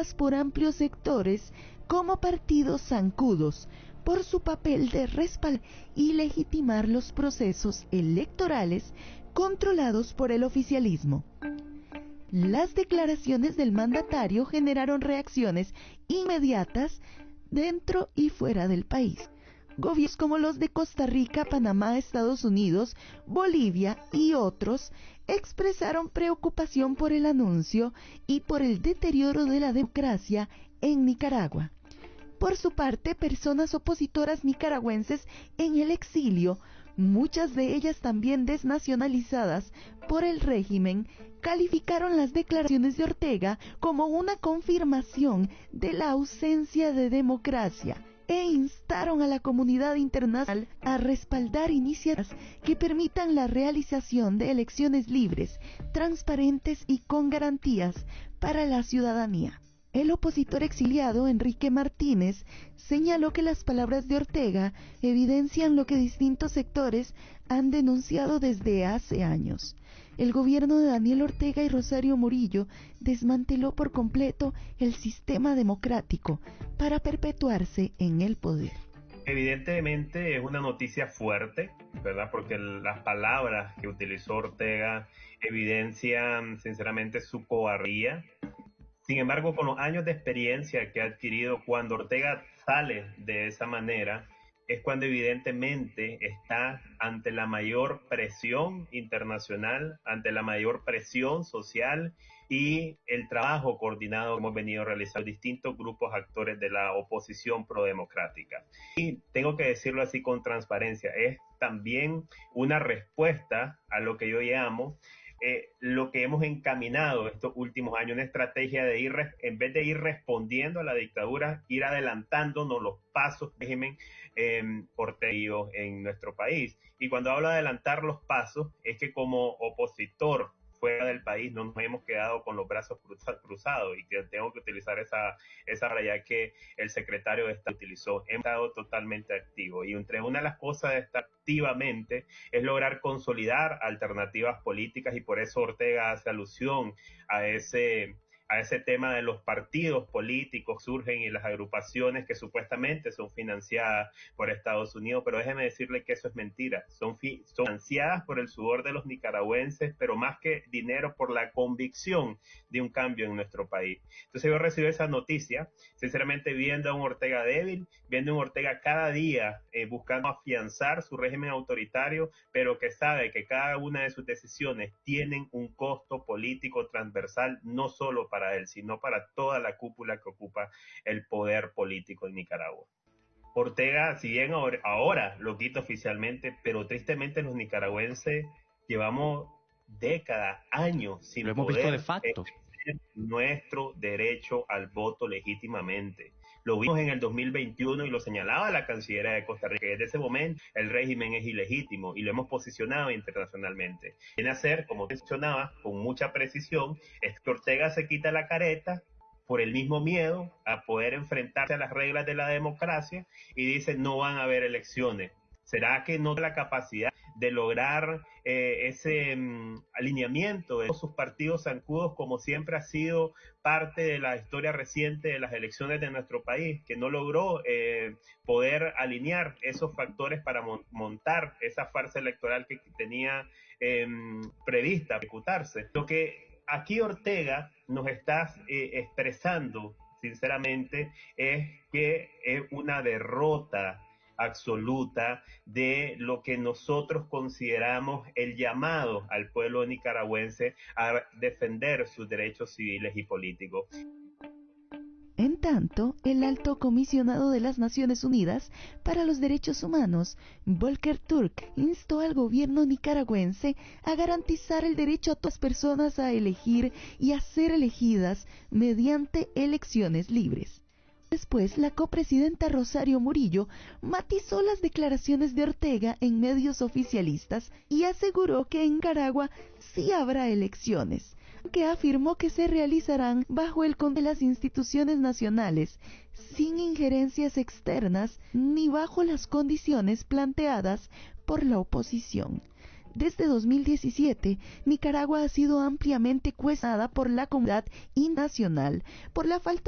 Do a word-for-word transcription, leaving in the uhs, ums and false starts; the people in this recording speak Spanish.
consideradas por amplios sectores como partidos zancudos por su papel de respaldar y legitimar los procesos electorales controlados por el oficialismo. Las declaraciones del mandatario generaron reacciones inmediatas dentro y fuera del país. Gobiernos como los de Costa Rica, Panamá, Estados Unidos, Bolivia y otros expresaron preocupación por el anuncio y por el deterioro de la democracia en Nicaragua. Por su parte, personas opositoras nicaragüenses en el exilio, muchas de ellas también desnacionalizadas por el régimen, calificaron las declaraciones de Ortega como una confirmación de la ausencia de democracia e instaron a la comunidad internacional a respaldar iniciativas que permitan la realización de elecciones libres, transparentes y con garantías para la ciudadanía. El opositor exiliado Enrique Martínez señaló que las palabras de Ortega evidencian lo que distintos sectores han denunciado desde hace años. El gobierno de Daniel Ortega y Rosario Murillo desmanteló por completo el sistema democrático para perpetuarse en el poder. Evidentemente es una noticia fuerte, ¿verdad? Porque las palabras que utilizó Ortega evidencian sinceramente su cobardía. Sin embargo, con los años de experiencia que ha adquirido, cuando Ortega sale de esa manera, es cuando evidentemente está ante la mayor presión internacional, ante la mayor presión social y el trabajo coordinado que hemos venido realizando distintos grupos actores de la oposición prodemocrática. Y tengo que decirlo así con transparencia, es también una respuesta a lo que yo llamo Eh, lo que hemos encaminado estos últimos años, una estrategia de ir, en vez de ir respondiendo a la dictadura, ir adelantándonos los pasos del régimen eh, Ortega en nuestro país. Y cuando hablo de adelantar los pasos, es que como opositor fuera del país no nos hemos quedado con los brazos cruzados, y que tengo que utilizar esa, esa raya que el secretario de Estado utilizó. Hemos estado totalmente activos, y entre una de las cosas de estar activamente es lograr consolidar alternativas políticas, y por eso Ortega hace alusión a ese a ese tema de los partidos políticos surgen y las agrupaciones que supuestamente son financiadas por Estados Unidos, pero déjeme decirle que eso es mentira. Son, fi- son financiadas por el sudor de los nicaragüenses, pero más que dinero, por la convicción de un cambio en nuestro país. Entonces yo recibí esa noticia, sinceramente viendo a un Ortega débil, viendo a un Ortega cada día eh, buscando afianzar su régimen autoritario, pero que sabe que cada una de sus decisiones tienen un costo político transversal, no solo para él, sino para toda la cúpula que ocupa el poder político en Nicaragua. Ortega, si bien ahora, ahora lo quita oficialmente, pero tristemente los nicaragüenses llevamos décadas, años sin lo hemos poder visto de facto ejercer nuestro derecho al voto legítimamente. Lo vimos en el dos mil veintiuno y lo señalaba la Cancillería de Costa Rica. Desde ese momento el régimen es ilegítimo y lo hemos posicionado internacionalmente. Viene a ser, como mencionaba, con mucha precisión, es que Ortega se quita la careta por el mismo miedo a poder enfrentarse a las reglas de la democracia y dice no van a haber elecciones. ¿Será que no tiene la capacidad de lograr eh, ese um, alineamiento de todos sus partidos zancudos, como siempre ha sido parte de la historia reciente de las elecciones de nuestro país, que no logró eh, poder alinear esos factores para mon- montar esa farsa electoral que tenía eh, prevista ejecutarse? Lo que aquí Ortega nos está eh, expresando, sinceramente, es que es una derrota absoluta de lo que nosotros consideramos el llamado al pueblo nicaragüense a defender sus derechos civiles y políticos. En tanto, el alto comisionado de las Naciones Unidas para los Derechos Humanos, Volker Turk, instó al gobierno nicaragüense a garantizar el derecho a todas las personas a elegir y a ser elegidas mediante elecciones libres. Después, la copresidenta Rosario Murillo matizó las declaraciones de Ortega en medios oficialistas y aseguró que en Nicaragua sí habrá elecciones, que afirmó que se realizarán bajo el control de las instituciones nacionales, sin injerencias externas ni bajo las condiciones planteadas por la oposición. Desde dos mil diecisiete, Nicaragua ha sido ampliamente cuestionada por la comunidad internacional por la falta